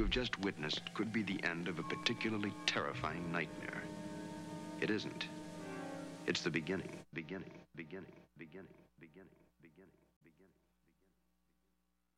you've just witnessed could be the end of a particularly terrifying nightmare. It isn't. It's the beginning, beginning, beginning, beginning.